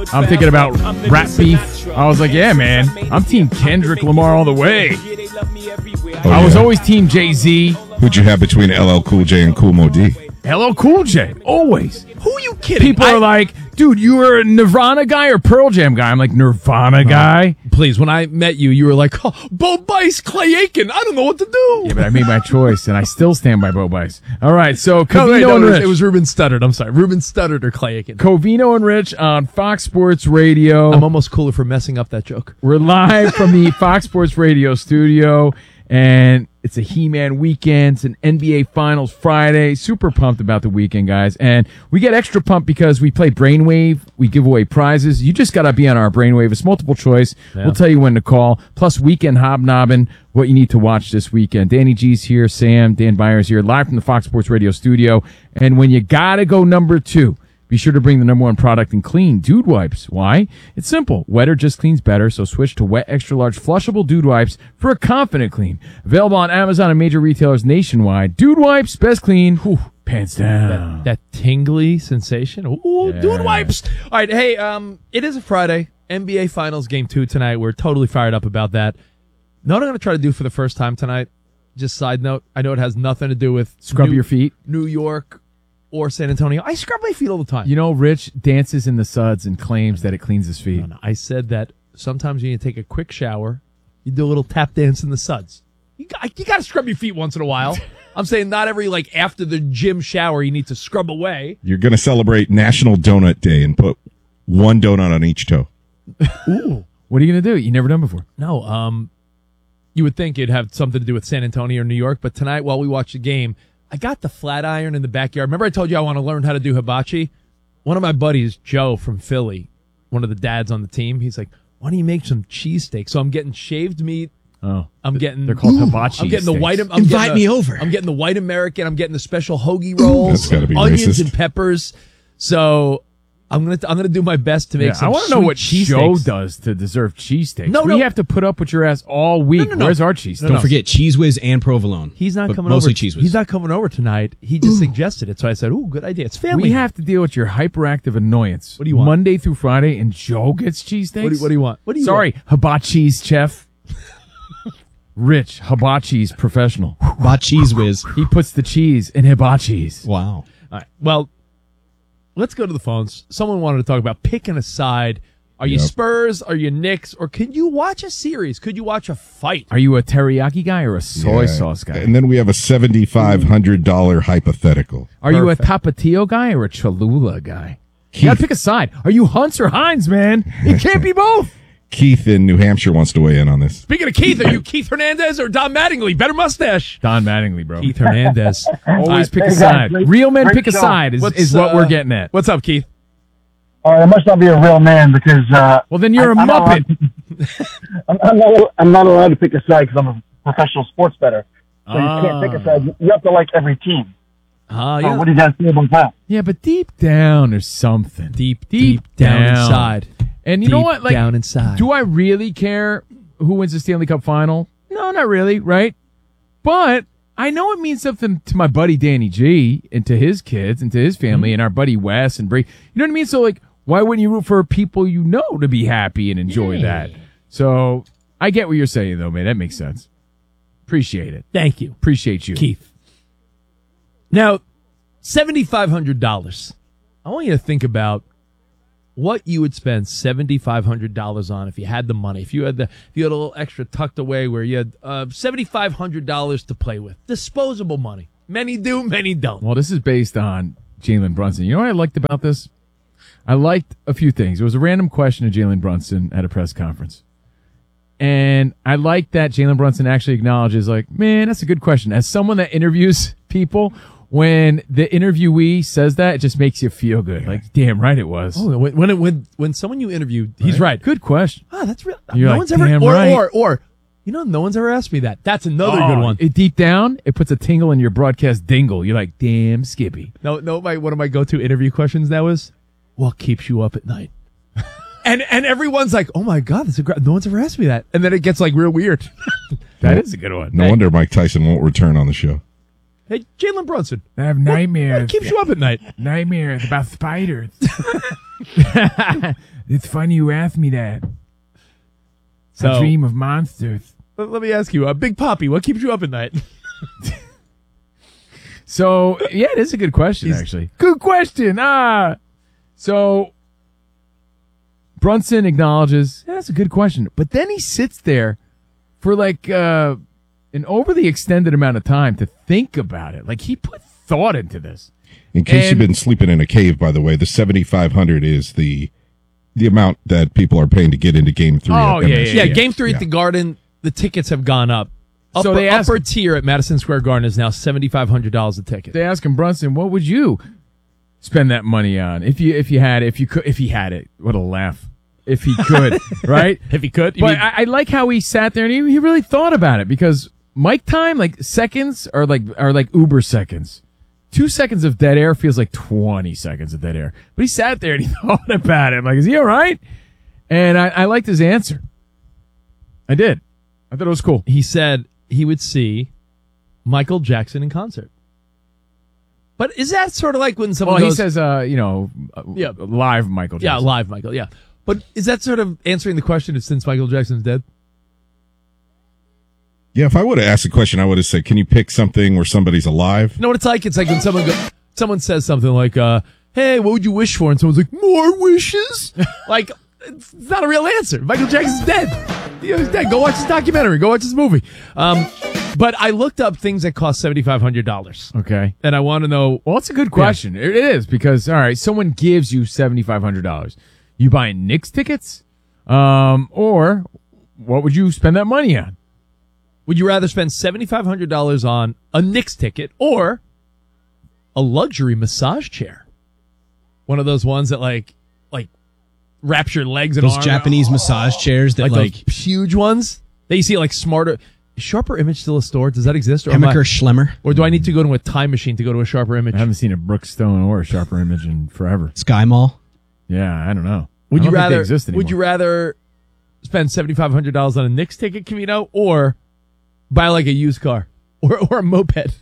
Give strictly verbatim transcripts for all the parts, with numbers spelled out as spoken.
I'm thinking about rap beef. I was like, yeah, man, I'm Team Kendrick Lamar all the way. Oh, I was yeah. always Team Jay-Z. Who'd you have between L L Cool J and Kool Mo D? L L Cool J, always. Who are you kidding? People I, are like, dude, you were a Nirvana guy or Pearl Jam guy? I'm like, Nirvana guy? Please, when I met you, you were like, oh, Bo Bice, Clay Aiken. I don't know what to do. Yeah, but I made my choice, and I still stand by Bo Bice. All right, so No, Covino wait, no, and it, was, Rich. it was Ruben Studdard. I'm sorry. Ruben Studdard or Clay Aiken. Covino and Rich on Fox Sports Radio. I'm almost cooler for messing up that joke. We're live from the Fox Sports Radio studio, and it's a He-Man weekend. It's an N B A Finals Friday. Super pumped about the weekend, guys. And we get extra pumped because we play Brainwave. We give away prizes. You just got to be on our Brainwave. It's multiple choice. Yeah. We'll tell you when to call. Plus, weekend hobnobbing, what you need to watch this weekend. Danny G's here. Sam, Dan Byers here, live from the Fox Sports Radio studio. And when you got to go number two, be sure to bring the number one product in clean, Dude Wipes. Why? It's simple. Wetter just cleans better, so switch to Wet Extra Large Flushable Dude Wipes for a confident clean. Available on Amazon and major retailers nationwide. Dude Wipes, best clean, whew, pants down. That, that tingly sensation. Ooh, Yeah. Dude Wipes. All right, hey, um, it is a Friday. N B A Finals Game two tonight. We're totally fired up about that. Know what I'm going to try to do for the first time tonight? Just side note, I know it has nothing to do with Scrub New, your feet. New York or San Antonio. I scrub my feet all the time. You know, Rich dances in the suds and claims that it cleans his feet. No, no, I said that sometimes you need to take a quick shower. You do a little tap dance in the suds. You got, you got to scrub your feet once in a while. I'm saying not every, like, after the gym shower you need to scrub away. You're going to celebrate National Donut Day and put one donut on each toe. Ooh. What are you going to do? You never done before. No, um, you would think it'd have something to do with San Antonio or New York, but tonight while we watch the game, I got the flat iron in the backyard. Remember I told you I want to learn how to do hibachi? One of my buddies, Joe from Philly, one of the dads on the team, he's like, why don't you make some cheesesteaks? So I'm getting shaved meat. Oh, I'm getting they're called hibachi I'm getting the steaks. white. I'm Invite getting me the, over. I'm getting the white American. I'm getting the special hoagie rolls. That's gotta be onions racist. and peppers. So I'm gonna I'm gonna do my best to make Yeah, some. I want to know sweet what cheesesteaks. Joe does to deserve cheesesteaks. No, we no. have to put up with your ass all week. No, no, no. Where's our cheesesteaks? Don't forget Cheese Whiz and Provolone. He's not but coming mostly over. Cheese Whiz. He's not coming over tonight. He just suggested it, so I said, "Ooh, good idea. It's family." We have to deal with your hyperactive annoyance. What do you want? Monday through Friday, and Joe gets cheesesteaks? What do, what do you want? What do you Sorry, want? hibachi's chef. Rich, hibachi's professional. Bought Cheese Whiz. He puts the cheese in hibachi's. Wow. All right. Well, let's go to the phones. Someone wanted to talk about picking a side. Are you Yep. Spurs? Are you Knicks? Or can you watch a series? Could you watch a fight? Are you a teriyaki guy or a soy Yeah. sauce guy? And then we have a seventy-five hundred dollars hypothetical. Are you a Perfect. Tapatio guy or a Cholula guy? Keith. You gotta pick a side. Are you Hunts or Hines, man? It can't be both. Keith in New Hampshire wants to weigh in on this. Speaking of Keith, are you Keith Hernandez or Don Mattingly? Better mustache. Don Mattingly, bro. Keith Hernandez. Always pick a Hey, guys, side. great- Real men great pick a show. side is, What's, is what uh, we're getting at. What's up, Keith? Uh, I must not be a real man because uh, Well, then you're I'm, a I'm not allowed Muppet. to- I'm, I'm, not, I'm not allowed to pick a side because I'm a professional sports bettor. So you can't pick a side. You have to like every team. Ah, So yeah. what do you guys think about that? Yeah, but deep down there's something. Deep, deep down, down. inside. And you know Deep what? Like, down inside. do I really care who wins the Stanley Cup final? No, not really, right? But I know it means something to my buddy Danny G and to his kids and to his family Mm-hmm. and our buddy Wes and Bree. You know what I mean? So, like, why wouldn't you root for people you know to be happy and enjoy that? So I get what you're saying, though, man. That makes sense. Appreciate it. Thank you, Appreciate you. Keith. Now, seven thousand five hundred dollars. I want you to think about what you would spend seven thousand five hundred dollars on if you had the money. If you had the, if you had a little extra tucked away where you had uh, seven thousand five hundred dollars to play with. Disposable money. Many do, many don't. Well, this is based on Jalen Brunson. You know what I liked about this? I liked a few things. It was a random question to Jalen Brunson at a press conference. And I like that Jalen Brunson actually acknowledges, like, man, that's a good question. As someone that interviews people, when the interviewee says that, it just makes you feel good. Like, damn right it was. Oh, when when when, when someone you interviewed, he's right. Good question. Ah, that's real. You're no like, one's ever damn or, right. or or you know, no one's ever asked me that. That's another Oh, good one. It, deep down, it puts a tingle in your broadcast dingle. You're like, damn, Skippy. No, no. My one of my go-to interview questions now is, "What keeps you up at night?" and and everyone's like, "Oh my god, that's a great." No one's ever asked me that, and then it gets like real weird. That is a good one. No wonder Mike Tyson won't return on the show. Hey, Jalen Brunson, I have what nightmares. keeps you up at night? Nightmares about spiders. It's funny you asked me that. So- I dream of monsters. Let, let me ask you, uh, Big Poppy, what keeps you up at night? So, yeah, it is a good question, He's- actually. Good question. Ah. So, Brunson acknowledges, yeah, that's a good question. But then he sits there for like uh, an overly extended amount of time to think about it. Like, he put thought into this. In case And- you've been sleeping in a cave, by the way, the seventy-five hundred is the the amount that people are paying to get into Game Three. Oh, at yeah, M S G. Yeah, Game Three Yeah. at the Garden, the tickets have gone up. Upper, So they asked- upper tier at Madison Square Garden is now seventy-five hundred dollars a ticket. They ask him, Brunson, what would you spend that money on if you if you had it, if you could if he had it? What a laugh. If he could, right? If he could. You But mean- I, I like how he sat there and he, he really thought about it because mic time, like seconds, are like are like Uber seconds. Two seconds of dead air feels like twenty seconds of dead air. But he sat there and he thought about it. I'm like, is he all right? And I, I liked his answer. I did. I thought it was cool. he said he would see Michael Jackson in concert. But is that sort of like when someone Well, he goes, says, uh, you know, uh, Yeah. live Michael yeah, Jackson. live Michael, yeah. But is that sort of answering the question of since Michael Jackson's dead? Yeah, if I would have asked the question, I would have said, "Can you pick something where somebody's alive?" You know what it's like? It's like when someone go, someone says something like, uh, hey, what would you wish for? And someone's like, more wishes? Like, it's not a real answer. Michael Jackson's dead. You know, he's dead. Go watch his documentary. Go watch his movie. Um, but I looked up things that cost seventy-five hundred dollars. Okay. And I want to know, Well, it's a good question. It is because, all right, someone gives you seventy-five hundred dollars. You buying Knicks tickets? Um, or what would you spend that money on? would you rather spend seventy-five hundred dollars on a Knicks ticket or a luxury massage chair? One of those ones that like, like wraps your legs and Those arms. Japanese massage chairs that like, like, those huge ones that you see like smarter. Is Sharper Image still a store? Does that exist? Or, am I- Hemaker Schlemmer, or do I need to go to a time machine to go to a Sharper Image? I haven't seen a Brookstone or a Sharper Image in forever. Sky Mall. Yeah, I don't know. Would I you don't think they rather? exist anymore. Would you rather spend seventy five hundred dollars on a Knicks ticket, Camino, or buy like a used car or or a moped?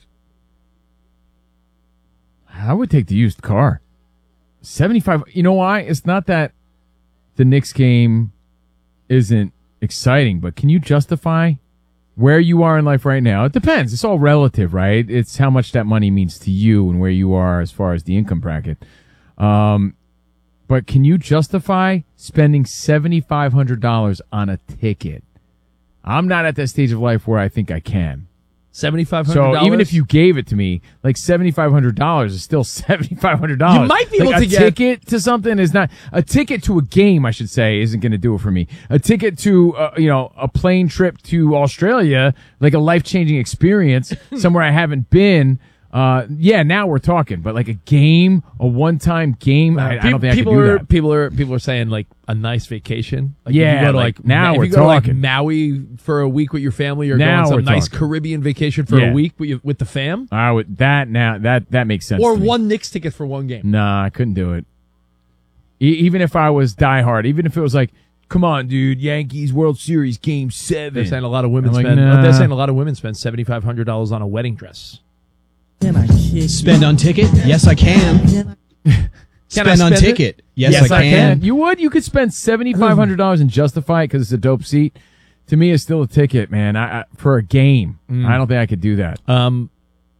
I would take the used car. seventy-five. You know why? It's not that the Knicks game isn't exciting, but can you justify where you are in life right now? It depends. It's all relative, right? It's how much that money means to you and where you are as far as the income bracket. Um, but can you justify spending seventy-five hundred dollars on a ticket? I'm not at that stage of life where I think I can. Seventy five hundred dollars. So even if you gave it to me, like seventy-five hundred dollars is still seventy-five hundred dollars. You might be like able a to get- ticket to something is not a ticket to a game. I should say isn't going to do it for me. A ticket to uh, you know a plane trip to Australia, like a life changing experience somewhere I haven't been. Uh, yeah, now we're talking. But like a game, a one time game, I, I don't think people I could do are that. people are people are saying like a nice vacation. Like if Yeah, you go to like, like, now if we're you go to like talking. Maui for a week with your family, or go Now on some we're nice talking. Caribbean vacation for Yeah. a week with, you- with the fam, I would that now that that makes sense. or to me. one Knicks ticket for one game. Nah, I couldn't do it. E- even if I was diehard, even if it was like, come on, dude, Yankees World Series Game Seven. They're saying a lot of women I'm like, spend. nah. They're saying a lot of women spend seventy five hundred dollars on a wedding dress. Spend on ticket? Yes, I can. Can I spend on spend it? ticket? Yes, Yes, I can. You would? You could spend seventy-five hundred dollars and justify it because it's a dope seat. To me, it's still a ticket, man. I, I for a game. I don't think I could do that. Um,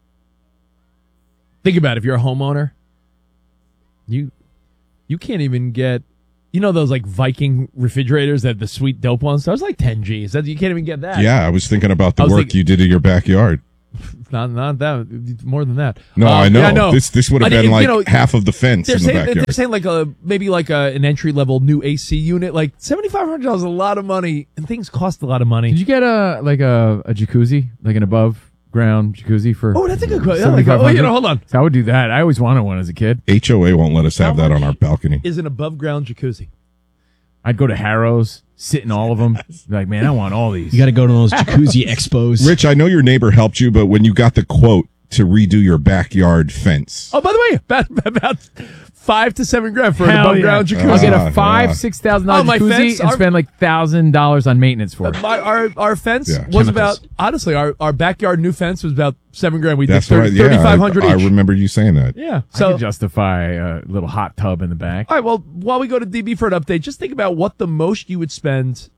think about it. If you're a homeowner, you you can't even get, you know, those like Viking refrigerators that the sweet dope ones. That was like ten G's. That you can't even get that. Yeah, I was thinking about the I was work thinking- you did in your backyard. not not that. More than that. No, Um, I know. yeah, I know. This this would have I been didn't- like you know, half of the fence They're in the saying backyard. they're saying like a maybe like a, an entry level new A C unit. Like seventy five hundred dollars is a lot of money, and things cost a lot of money. Did you get a like a, a jacuzzi, like an above ground jacuzzi for? Oh, that's a good question. Yeah, like, oh, you know, hold on. So I would do that. I always wanted one as a kid. H O A won't let us have How that much on our balcony. Is an above ground jacuzzi? I'd go to Harrow's, sit in all of them. Be like, man, I want all these. You got to go to those jacuzzi expos. Rich, I know your neighbor helped you, but when you got the quote to redo your backyard fence. Oh, by the way, about, about five to seven grand for an Hell above ground yeah. jacuzzi. I'll get Ah, a five, yeah. six thousand Oh, dollar my jacuzzi fence, and our- spend like thousand dollars on maintenance for it. My, our our fence Yeah, was chemicals. about honestly our, our backyard new fence was about seven grand. We That's did right. Yeah, thirty-five hundred I, I each. remember you saying that. Yeah. I So could justify a little hot tub in the back. all right. Well, while we go to D B for an update, just think about what the most you would spend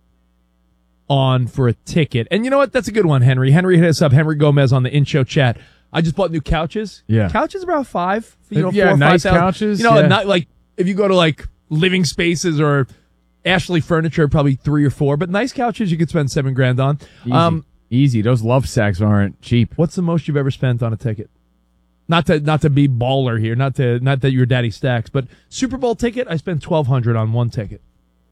on for a ticket. And you know what? That's a good one, Henry. Henry hit us up. Henry Gomez on the in-show chat. I just bought new couches. Yeah. Couches about five. You know, Yeah, four or nice five thousand. couches, You know, yeah. not like if you go to like Living Spaces or Ashley Furniture, probably three or four. But nice couches you could spend seven grand on. Easy. Um, Easy. Those love sacks aren't cheap. what's the most you've ever spent on a ticket? Not to not to be baller here, not to not that your daddy stacks, but Super Bowl ticket. I spent twelve hundred on one ticket.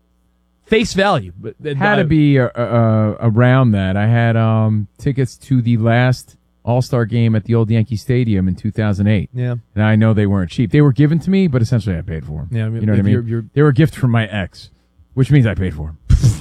Face value, but Had to be uh, uh, around that. I had um, tickets to the last All-Star game at the old Yankee Stadium in two thousand eight. Yeah. And I know they weren't cheap. They were given to me, but essentially I paid for them. Yeah, I mean, you know what I if mean? you're- you're- They were a gift from my ex, which means I paid for them.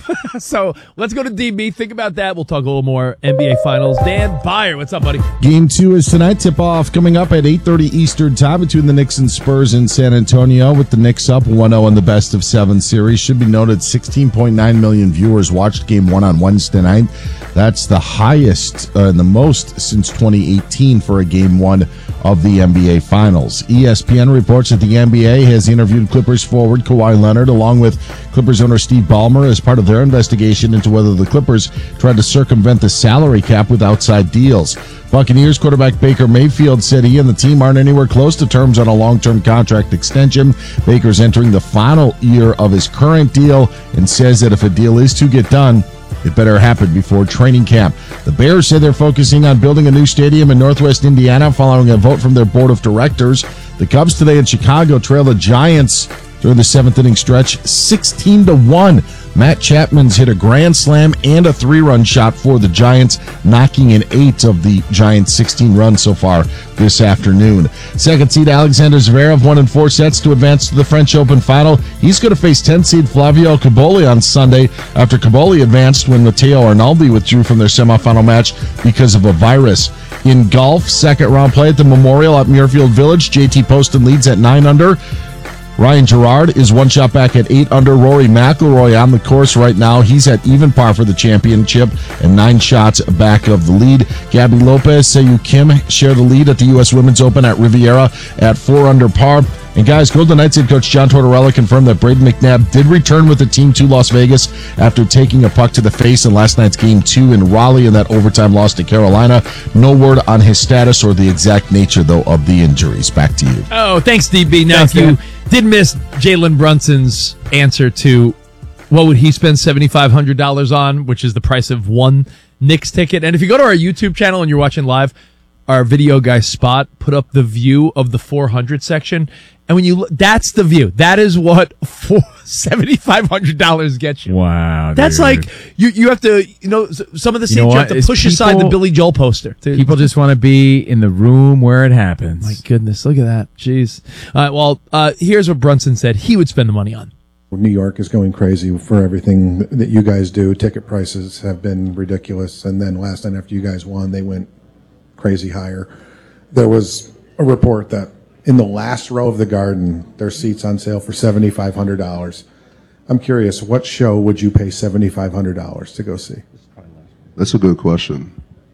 So let's go to D B. Think about that. We'll talk a little more N B A Finals. Dan Byer, what's up, buddy? Game two is tonight. Tip-off coming up at eight thirty Eastern Time between the Knicks and Spurs in San Antonio, with the Knicks up one oh in the best of seven series. Should be noted sixteen point nine million viewers watched game one on Wednesday night. That's the highest uh, and the most since twenty eighteen for a game one of the N B A Finals. E S P N reports that the N B A has interviewed Clippers forward Kawhi Leonard along with Clippers owner Steve Ballmer as part of their investigation into whether the Clippers tried to circumvent the salary cap with outside deals. Buccaneers quarterback Baker Mayfield said he and the team aren't anywhere close to terms on a long-term contract extension. Baker's entering the final year of his current deal and says that if a deal is to get done, it better happen before training camp. The Bears say they're focusing on building a new stadium in Northwest Indiana following a vote from their board of directors. The Cubs today in Chicago trail the Giants during the seventh inning stretch, sixteen to one. Matt Chapman's hit a grand slam and a three-run shot for the Giants, knocking in eight of the Giants' sixteen runs so far this afternoon. Second seed Alexander Zverev won in four sets to advance to the French Open final. He's going to face tenth seed Flavio Caboli on Sunday after Caboli advanced when Matteo Arnaldi withdrew from their semifinal match because of a virus. In golf, second round play at the Memorial at Muirfield Village, J T Poston leads at nine under. Ryan Gerard is one shot back at eight under. Rory McIlroy on the course right now. He's at even par for the championship and nine shots back of the lead. Gabby Lopez, Seiyu Kim share the lead at the U S Women's Open at Riviera at four under par. And guys, Golden Knights head coach John Tortorella confirmed that Braden McNabb did return with the team to Las Vegas after taking a puck to the face in last night's game two in Raleigh in that overtime loss to Carolina. No word on his status or the exact nature, though, of the injuries. Back to you. Oh, thanks, D B. Now, Thanks, if you Dan. did miss Jalen Brunson's answer to what would he spend seventy-five hundred dollars on, which is the price of one Knicks ticket. And if you go to our YouTube channel and you're watching live, our video guy Spot put up the view of the four hundred section. And when you look, that's the view. That is what four, seventy-five hundred dollars gets you. Wow. That's dude. like, you you have to, you know, s- some of the You seats know you, what? have to It's push aside the people- Billy Joel poster. to- People just want to be in the room where it happens. My goodness, look at that. Jeez. All right, well, uh, here's what Brunson said he would spend the money on. New York is going crazy for everything that you guys do. Ticket prices have been ridiculous. And then last night after you guys won, they went crazy higher. There was a report that in the last row of the Garden, there's seats on sale for seventy-five hundred dollars. I'm curious, what show would you pay seventy-five hundred dollars to go see? That's a good question.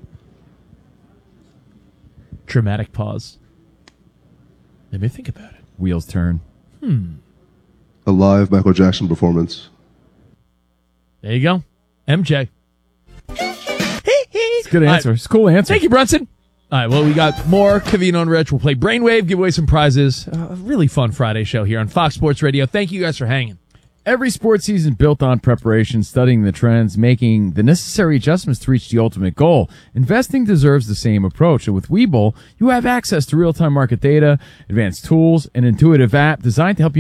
Dramatic pause. Let me think about it. Wheels turn. A live Michael Jackson performance. There you go. M J. It's a good answer. It's a cool answer. Thank you, Brunson. All right, well, we got more Kavino and Rich. We'll play Brainwave, give away some prizes. Uh, a really fun Friday show here on Fox Sports Radio. Thank you guys for hanging. Every sports season built on preparation, studying the trends, making the necessary adjustments to reach the ultimate goal. Investing deserves the same approach. And with Webull, you have access to real-time market data, advanced tools, an intuitive app designed to help you